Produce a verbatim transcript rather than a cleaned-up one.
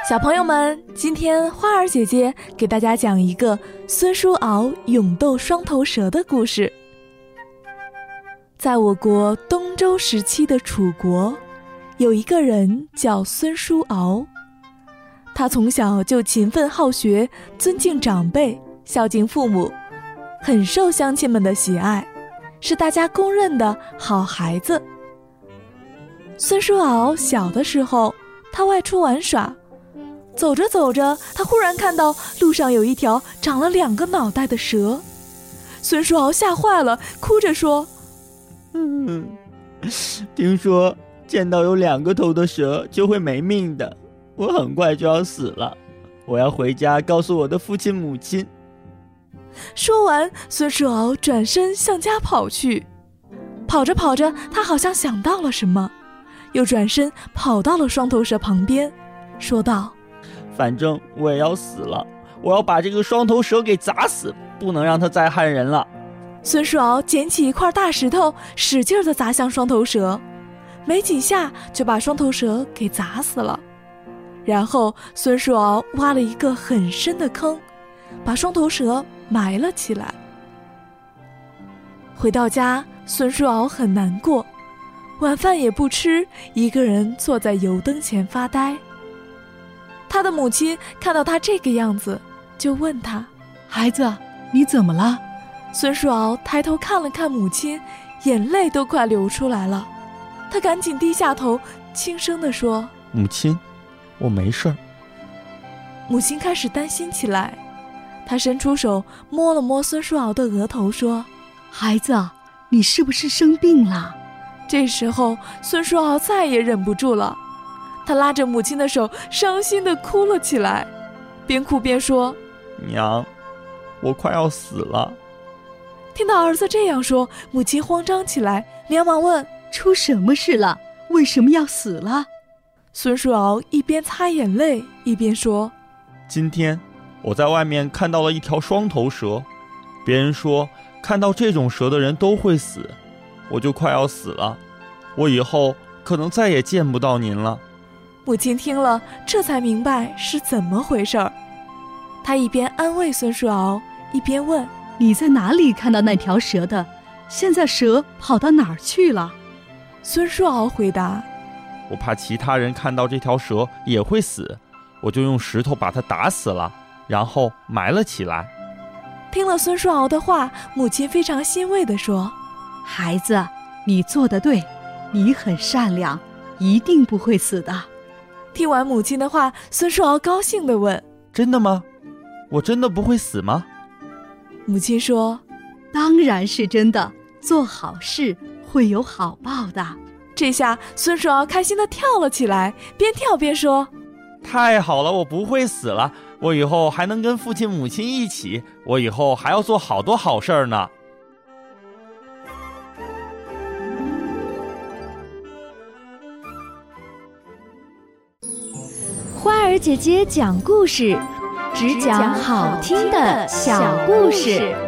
小朋友们，今天花儿姐姐给大家讲一个孙叔敖勇斗双头蛇的故事。在我国东周时期的楚国，有一个人叫孙叔敖，他从小就勤奋好学，尊敬长辈，孝敬父母，很受乡亲们的喜爱，是大家公认的好孩子。孙叔敖小的时候，他外出玩耍，走着走着，他忽然看到路上有一条长了两个脑袋的蛇。孙叔敖吓坏了，哭着说： 嗯，听说见到有两个头的蛇就会没命的，我很快就要死了，我要回家告诉我的父亲母亲。 说完，孙叔敖转身向家跑去。跑着跑着，他好像想到了什么，又转身跑到了双头蛇旁边，说道： 反正我也要死了，我要把这个双头蛇给砸死，不能让它再害人了。 孙叔敖捡起一块大石头，使劲地砸向双头蛇，没几下就把双头蛇给砸死了。然后孙叔敖挖了一个很深的坑，把双头蛇埋了起来。回到家，孙叔敖很难过，晚饭也不吃，一个人坐在油灯前发呆。他的母亲看到他这个样子，就问他： 孩子，你怎么了？ 孙叔敖抬头看了看母亲，眼泪都快流出来了。他赶紧低下头，轻声地说： 母亲，我没事儿。 母亲开始担心起来，她伸出手摸了摸孙叔敖的额头，说： 孩子，你是不是生病了？ 这时候孙叔敖再也忍不住了，他拉着母亲的手，伤心地哭了起来，边哭边说： 娘，我快要死了。 听到儿子这样说，母亲慌张起来，连忙问： 出什么事了？为什么要死了？ 孙叔敖一边擦眼泪一边说： 今天我在外面看到了一条双头蛇，别人说看到这种蛇的人都会死，我就快要死了，我以后可能再也见不到您了。 母亲听了，这才明白是怎么回事儿。她一边安慰孙叔敖，一边问： 你在哪里看到那条蛇的？现在蛇跑到哪儿去了？ 孙叔敖回答： 我怕其他人看到这条蛇也会死，我就用石头把它打死了，然后埋了起来。 听了孙叔敖的话，母亲非常欣慰地说： 孩子，你做得对，你很善良，一定不会死的。 听完母亲的话，孙叔敖高兴地问： 真的吗？我真的不会死吗？ 母亲说： 当然是真的，做好事会有好报的。 这下孙叔敖开心地跳了起来，边跳边说： 太好了，我不会死了，我以后还能跟父亲母亲一起，我以后还要做好多好事儿呢。 花儿姐姐讲故事，只讲好听的小故事。